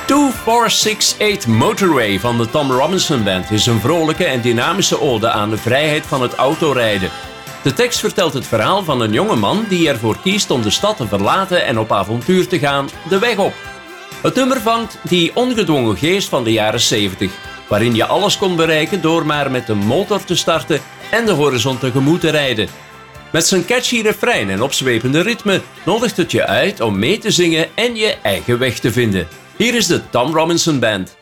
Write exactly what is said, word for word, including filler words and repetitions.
two four six eight Motorway van de Tom Robinson Band is een vrolijke en dynamische ode aan de vrijheid van het autorijden. De tekst vertelt het verhaal van een jonge man die ervoor kiest om de stad te verlaten en op avontuur te gaan, de weg op. Het nummer vangt die ongedwongen geest van de jaren zeventig, waarin je alles kon bereiken door maar met de motor te starten en de horizon tegemoet te rijden. Met zijn catchy refrein en opzwepende ritme nodigt het je uit om mee te zingen en je eigen weg te vinden. Hier is de Tom Robinson Band.